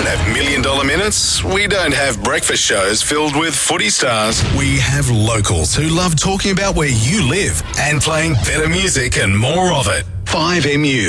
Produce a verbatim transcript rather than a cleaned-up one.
have million dollar minutes. We don't have breakfast shows filled with footy stars. We have locals who love talking about where you live and playing better music and more of it. five M U.